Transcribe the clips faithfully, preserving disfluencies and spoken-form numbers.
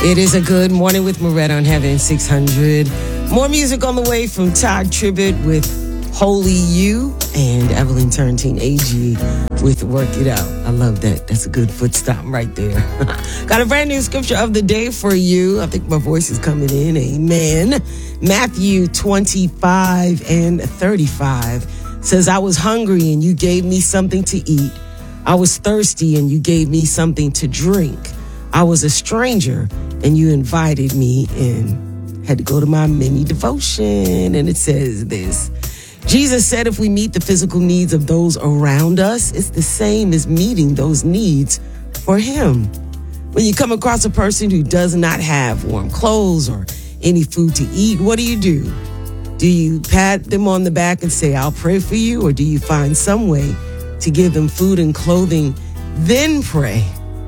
It is a good morning with Moretta on Heaven six hundred. More music on the way from Todd Tribbett with Holy You and Evelyn Turrentine A G with Work It Out. I love that. That's a good foot stomp right there. Got a brand new scripture of the day for you. I think my voice is coming in. Amen. Matthew twenty-five and thirty-five says, I was hungry and you gave me something to eat. I was thirsty and you gave me something to drink. I was a stranger and you invited me in. Had to go to my mini devotion, and it says this. Jesus said if we meet the physical needs of those around us, it's the same as meeting those needs for him. When you come across a person who does not have warm clothes or any food to eat, what do you do? Do you pat them on the back and say, I'll pray for you? Or do you find some way to give them food and clothing, then pray?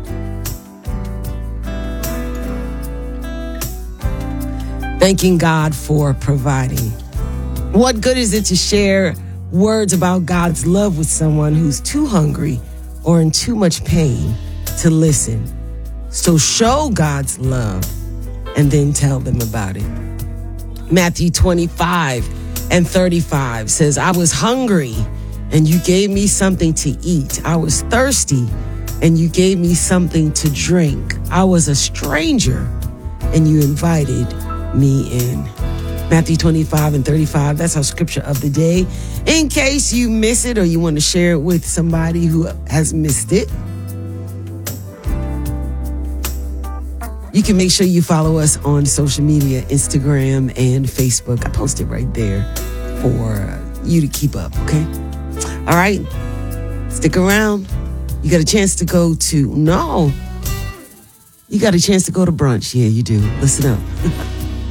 Thanking God for providing. What good is it to share words about God's love with someone who's too hungry or in too much pain to listen? So show God's love and then tell them about it. Matthew twenty-five and thirty-five says, I was hungry and you gave me something to eat. I was thirsty and you gave me something to drink. I was a stranger and you invited me in. Matthew twenty-five and thirty-five, that's our scripture of the day. In case you miss it or you want to share it with somebody who has missed it, you can make sure you follow us on social media, Instagram and Facebook. I post it right there for you to keep up, okay? All right, stick around. You got a chance to go to, no, you got a chance to go to brunch. Yeah, you do. Listen up.